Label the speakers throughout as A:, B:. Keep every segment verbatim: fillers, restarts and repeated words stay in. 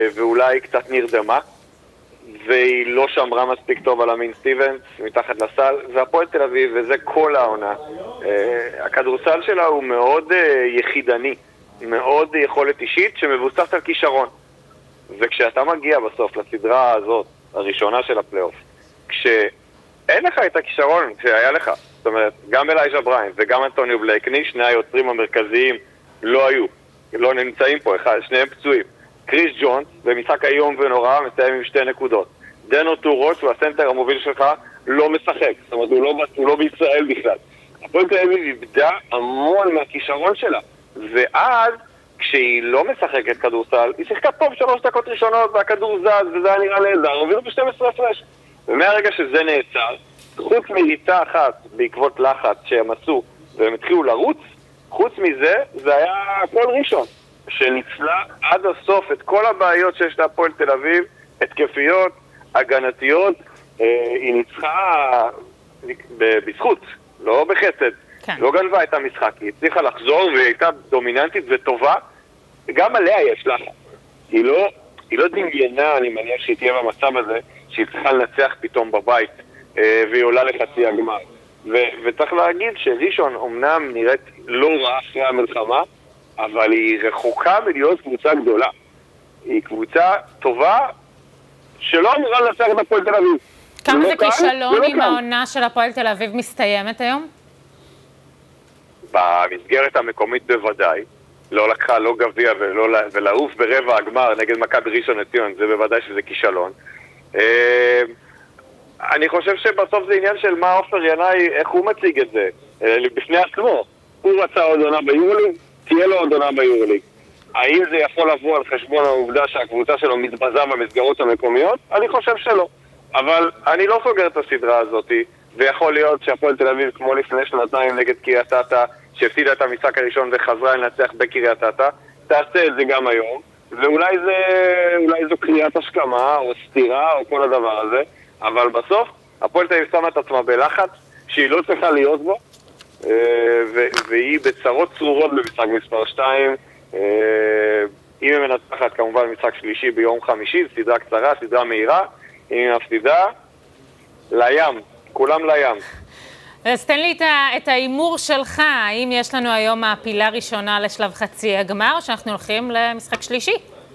A: ואולי קצת נרדמה, והיא לא שמרה מספיק טוב על אמין סטיבנס מתחת לסל, והפועל תל אביב, וזה כל העונה. הכדורסל שלה הוא מאוד יחידני, מאוד יכולת אישית שמבוססת על כישרון. וכשאתה מגיע בסוף לסדרה הזאת, הראשונה של הפלייאוף, כשאין לך את הכישרון שהיה לך, זאת אומרת, גם אלייג'ה בריין וגם אנטוניו בלייקני, שני היוצרים המרכזיים לא היו, לא נמצאים פה, אחד, שניהם פצועים. קריס ג'ונס, במשחק היום ונורא, מסיים עם שתי נקודות. דנו טורו, שהוא הסנטר המוביל שלך, לא משחק. זאת אומרת, הוא לא, הוא לא בישראל בכלל. הפועל תל אביב איבדה המון מהכישרון שלה. ואז, כשהיא לא משחקת כדורסל, היא שיחקה טוב שלוש דקות ראשונות, והכדור זז, וזה היה נראה נהדר, הובילו ב-שתים עשרה הפרש. ומהרגע שזה נעצר, חוץ מריצה אחת בעקבות לחץ שהם עשו, והם התחילו לרוץ, חוץ מזה, זה היה הכל ראשון. שניצלה עד הסוף את כל הבעיות שיש להפועל תל אביב, התקפיות, הגנתיות, היא ניצחה בזכות, לא בחסד, כן. לא גנבה את המשחק, היא הצליחה לחזור והיא הייתה דומיננטית וטובה, גם עליה יש לחץ. היא לא, היא לא דמיינה, אני מניח שהיא תהיה במצב הזה, שהיא צריכה לנצח פתאום בבית, והיא עולה לחצי הגמר. ו- וצריך להגיד שראשון אומנם נראית לא רעה אחרי המלחמה, אבל היא רחוקה מלהיות קבוצה גדולה. היא קבוצה טובה שלא אמורה לנצח את הפועל תל אביב.
B: כמה זה כישלון אם העונה של הפועל תל אביב מסתיימת היום?
A: במסגרת המקומית בוודאי. לא לקחה, לא גביע ולעוף ברבע הגמר נגד מכבי ראשון לציון, זה בוודאי שזה כישלון. אני חושב שבסוף זה עניין של מה עופר ינאי, איך הוא מציג את זה, בפני עצמו. הוא רצה עוד עונה ביורוליג, תהיה לו עוד עונה ביורוליג. האם זה יכול לבוא על חשבון העובדה שהקבוצה שלו מתבזה במסגרות המקומיות? אני חושב שלא. אבל אני לא סוגר את הסדרה הזאת, ויכול להיות שהפועל תל אביב, כמו לפני שנתיים נגד קריית אתא, שהפסידה את המשחק הראשון וחזרה לנצח בקריית אתא, תעשה את זה גם היום, ואולי זה, אולי זו קריאת השכמה או סתירה או כל הדבר הזה, אבל בסוף הפועל תל אביב שמה את עצמה בלחץ שהיא לא צריכה להיות בו, והיא בצרות צרורות במשחק מספר שתיים. אם היא מנצחת כמובן משחק שלישי ביום חמישי, סדרה קצרה, סדרה מהירה. אם היא מפסידה, לים, כולם לים.
B: אז תן לי את האימור שלך, האם יש לנו היום מעפילה ראשונה לשלב חצי הגמר, או שאנחנו הולכים למשחק שלישי?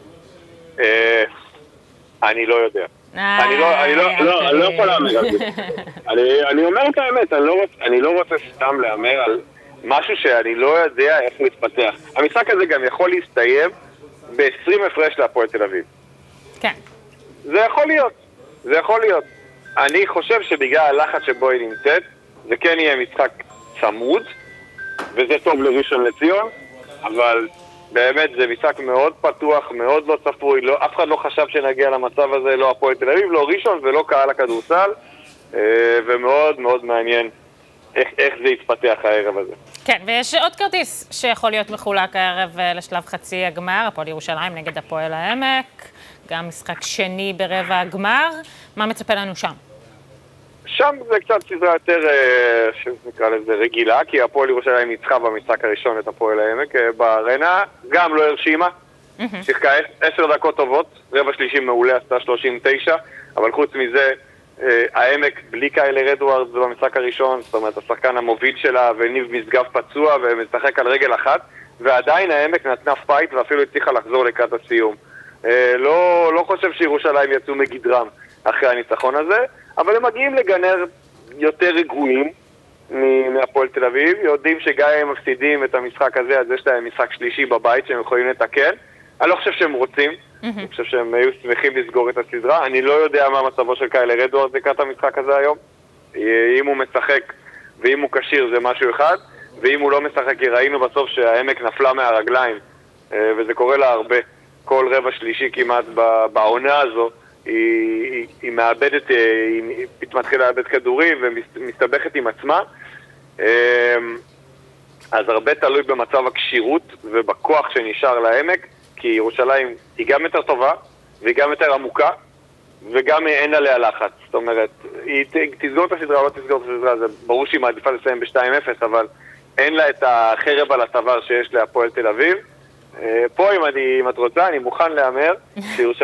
A: אני לא יודע. אני לא יכול להאמר על זה. אני אומר את האמת, אני לא רוצה סתם להאמר על משהו שאני לא יודע איך מתפתח. המשחק הזה גם יכול להסתיים ב-עשרים הפרש להפועל תל אביב.
B: כן.
A: זה יכול להיות, זה יכול להיות. אני חושב שבגלל הלחץ שבו היא נמצאת, זה כן יהיה משחק צמוד, וזה טוב לראשון לציון, אבל באמת זה משחק מאוד פתוח, מאוד לא צפוי, לא, אף אחד לא חשב שנגיע למצב הזה, לא הפועל תל אביב, לא ראשון ולא קהל הכדורסל, ומאוד מאוד מעניין איך, איך זה יתפתח הערב הזה.
B: כן, ויש עוד כרטיס שיכול להיות מחולק הערב לשלב חצי הגמר, הפועל ירושלים נגד הפועל העמק, גם משחק שני ברבע הגמר. מה מצפה לנו שם?
A: שם זה קצת סדרה יותר, שנקרא לזה רגילה, כי הפועל ירושלים ניצחה במשחק הראשון את הפועל העמק בארנה, גם לא הרשימה, שיחקה עשר דקות טובות, רבע שלישי מעולה, עשתה שלושים ותשע, אבל חוץ מזה, העמק בלי קיילר אדוארדס במשחק הראשון, זאת אומרת, השחקן המוביל שלה וניב משגב פצוע ומשחק על רגל אחת, ועדיין העמק נתנה פייט ואפילו הצליחה לחזור לקראת הסיום. לא, לא חושב שירושלים יצאו מגדרם אחרי הניצחון הזה, אבל הם מגיעים לגנר יותר רגועים מהפועל תל אביב, יודעים שגם הם מפסידים את המשחק הזה, אז יש להם משחק שלישי בבית שהם יכולים לתקן. אני לא חושב שהם רוצים, אני חושב שהם היו שמחים לסגור את הסדרה. אני לא יודע מה מצבו של קיילר אדוארדס לקראת המשחק הזה היום. אם הוא משחק ואם הוא קשיר זה משהו אחד, ואם הוא לא משחק, כי ראינו בסוף שהעמק נפלה מהרגליים, וזה קורה לה הרבה. כל רבע שלישי כמעט בעונה הזו, היא, היא, היא מאבדת, היא מתחילה לאבד כדורים ומסתבכת עם עצמה. אז הרבה תלוי במצב הקשירות ובכוח שנשאר לעמק, כי ירושלים היא גם יותר טובה והיא גם יותר עמוקה וגם אין עליה לחץ. זאת אומרת, היא תסגור את הסדרה או לא תסגור את הסדרה, זה ברור שהיא מעדיפה לסיים ב-שתיים אפס, אבל אין לה את החרב על הצוואר שיש להפועל תל אביב. פה אם, אני, אם את רוצה, אני מוכן לאמר שירושלים